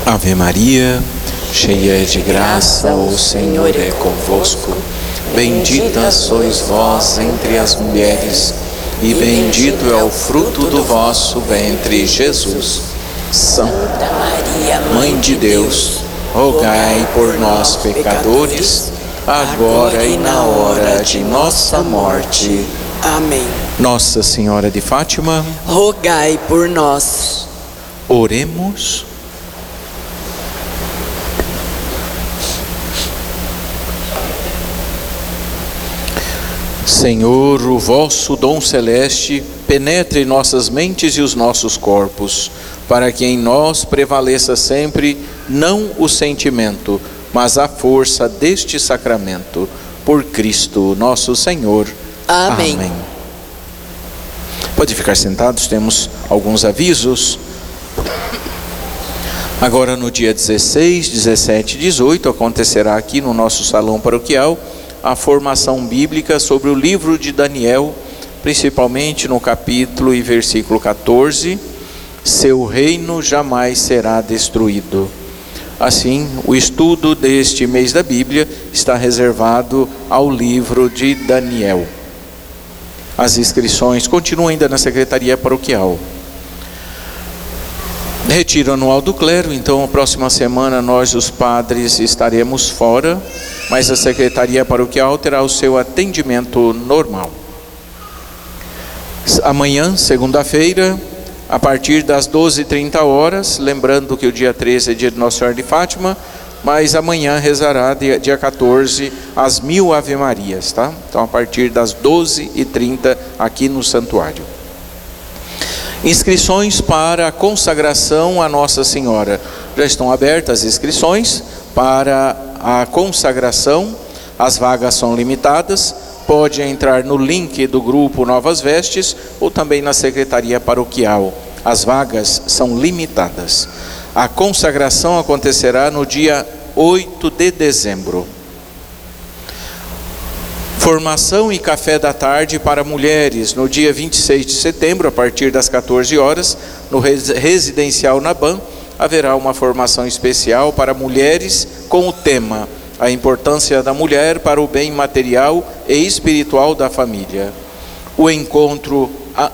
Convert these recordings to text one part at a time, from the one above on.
Ave Maria, cheia de graça, o Senhor é convosco. Bendita sois vós entre as mulheres, e bendito é o fruto do vosso ventre, Jesus. Santa Maria, Mãe de Deus, rogai por nós, pecadores, agora e na hora de nossa morte. Amém. Nossa Senhora de Fátima, rogai por nós. Oremos. Senhor, o vosso dom celeste penetre em nossas mentes e os nossos corpos, para que em nós prevaleça sempre não o sentimento, mas a força deste sacramento. Por Cristo nosso Senhor. Amém. Amém. Pode ficar sentados, temos alguns avisos. Agora no dia 16, 17 e 18 acontecerá aqui no nosso salão paroquial a formação bíblica sobre o livro de Daniel, principalmente no capítulo e versículo 14, seu reino jamais será destruído. Assim, o estudo deste mês da Bíblia está reservado ao livro de Daniel. As inscrições continuam ainda na Secretaria Paroquial. Retiro anual do clero, então a próxima semana nós, os padres, estaremos fora, mas a Secretaria Paroquial terá o seu atendimento normal. Amanhã, segunda-feira, a partir das 12h30, lembrando que o dia 13 é dia de Nossa Senhora de Fátima, mas amanhã rezará dia 14 as 1000 Ave-Marias, tá? Então a partir das 12h30 aqui no santuário. Inscrições para a consagração a Nossa Senhora. Já estão abertas as inscrições para a consagração. As vagas são limitadas. Pode entrar no link do grupo Novas Vestes ou também na Secretaria Paroquial. As vagas são limitadas. A consagração acontecerá no dia 8 de dezembro. Formação e café da tarde para mulheres no dia 26 de setembro, a partir das 14 horas, no Residencial Naban, haverá uma formação especial para mulheres com o tema A importância da mulher para o bem material e espiritual da família. O encontro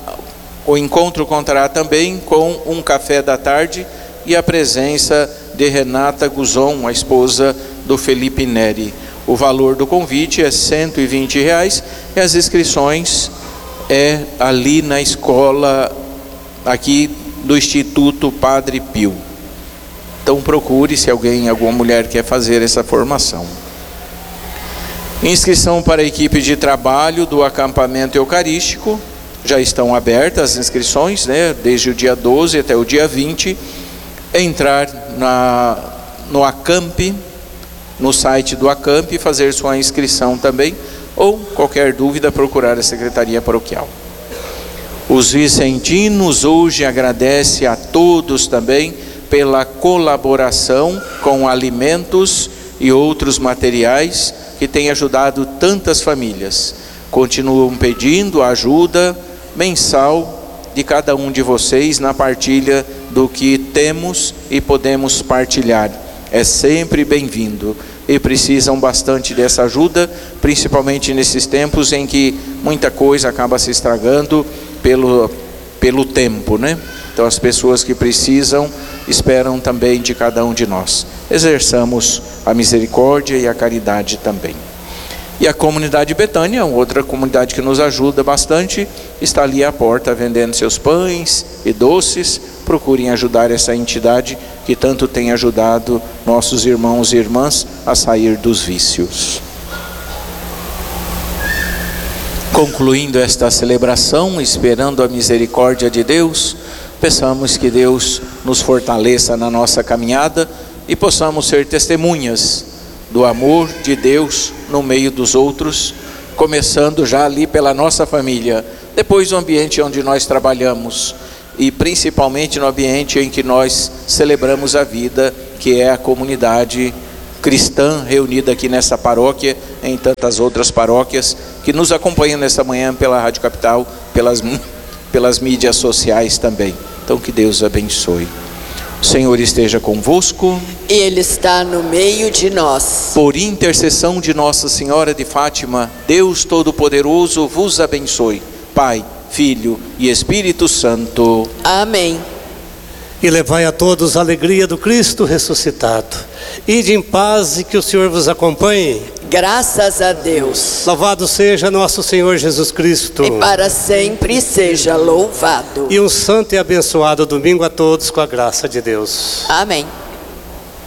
contará também com um café da tarde e a presença de Renata Guzon, a esposa do Felipe Neri. O valor do convite é R$120 e as inscrições é ali na escola aqui do Instituto Padre Pio. Então procure se alguma mulher quer fazer essa formação. Inscrição para a equipe de trabalho do acampamento eucarístico. Já estão abertas as inscrições, né? Desde o dia 12 até o dia 20. Entrar no Acamp, no site do Acamp, e fazer sua inscrição também, ou qualquer dúvida procurar a Secretaria Paroquial. Os vicentinos hoje agradecem a todos também pela colaboração com alimentos e outros materiais que têm ajudado tantas famílias. Continuam pedindo a ajuda mensal de cada um de vocês na partilha do que temos e podemos partilhar. É sempre bem-vindo e precisam bastante dessa ajuda, principalmente nesses tempos em que muita coisa acaba se estragando pelo tempo, né? Então as pessoas que precisam esperam também de cada um de nós. Exerçamos a misericórdia e a caridade também. E a comunidade Betânia, outra comunidade que nos ajuda bastante, está ali à porta vendendo seus pães e doces. Procurem ajudar essa entidade que tanto tem ajudado nossos irmãos e irmãs a sair dos vícios. Concluindo esta celebração, esperando a misericórdia de Deus, peçamos que Deus nos fortaleça na nossa caminhada e possamos ser testemunhas do amor de Deus no meio dos outros, começando já ali pela nossa família, depois o ambiente onde nós trabalhamos e principalmente no ambiente em que nós celebramos a vida, que é a comunidade cristã reunida aqui nessa paróquia, em tantas outras paróquias que nos acompanham nessa manhã pela Rádio Capital, pelas mídias sociais também. Então que Deus abençoe. O Senhor esteja convosco. Ele está no meio de nós. Por intercessão de Nossa Senhora de Fátima, Deus Todo-Poderoso vos abençoe. Pai, Filho e Espírito Santo. Amém. E levai a todos a alegria do Cristo ressuscitado. Ide em paz e que o Senhor vos acompanhe. Graças a Deus. Louvado seja nosso Senhor Jesus Cristo. E para sempre seja louvado. E um santo e abençoado domingo a todos com a graça de Deus. Amém.